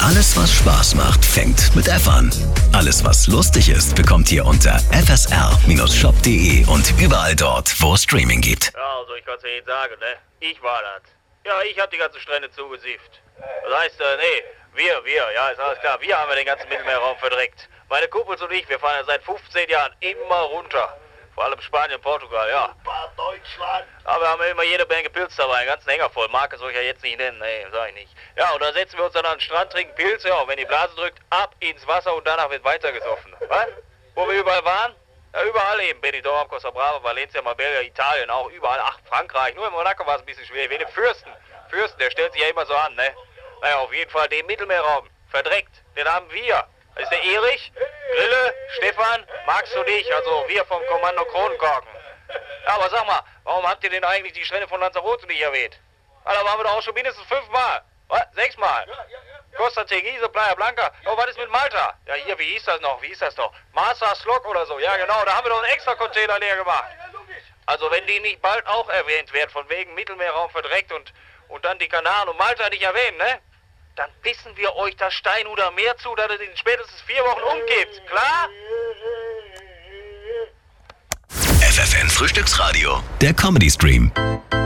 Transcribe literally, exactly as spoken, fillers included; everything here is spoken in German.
Alles, was Spaß macht, fängt mit F an. Alles, was lustig ist, bekommt ihr unter f s r Bindestrich shop punkt d e und überall dort, wo es Streaming gibt. Ja, also ich kann's ja Ihnen sagen, ne? Ich war das. Ja, ich hab die ganzen Strände zugesifft. Das heißt, äh, nee, wir, wir, ja, ist alles klar. Wir haben ja den ganzen Mittelmeerraum verdreckt. Meine Kumpels und ich, wir fahren ja seit fünfzehn Jahren immer runter. Vor allem Spanien, Portugal, ja. Super Deutschland. Aber wir haben immer jede Menge Pilz dabei, einen ganzen Hänger voll. Marke soll ich ja jetzt nicht nennen, nee, sag ich nicht. Ja, und dann setzen wir uns dann an den Strand, trinken Pilze, ja, und wenn die Blase drückt, ab ins Wasser und danach wird weitergesoffen. Was? Wo wir überall waren? Ja, überall eben. Benidorm, Costa Brava, Valencia, Marbella, Italien, auch überall. Ach, Frankreich. Nur in Monaco war es ein bisschen schwer. Wie den Fürsten. Fürsten, der stellt sich ja immer so an, ne? Naja, auf jeden Fall den Mittelmeerraum. Verdreckt. Den haben wir. Das ist der Erich, Grille, Stefan, Max und ich, also wir vom Kommando Kronenkorken. Ja, aber sag mal, warum habt ihr denn eigentlich die Strände von Lanzarote nicht erwähnt? Ah, da waren wir doch auch schon mindestens fünfmal. Was? Sechsmal? Costa Teguise, Playa Blanca. Oh, was ist mit Malta? Ja, hier, wie hieß das noch? Wie hieß das noch? Master Slok oder so. Ja, genau, da haben wir doch einen extra Container leer gemacht. Also, wenn die nicht bald auch erwähnt werden, von wegen Mittelmeerraum verdreckt und, und dann die Kanaren und Malta nicht erwähnen, ne? Dann pissen wir euch das Steinhuder Meer zu, dass es in spätestens vier Wochen umkippt. Klar? F F N Frühstücksradio, der Comedy Stream.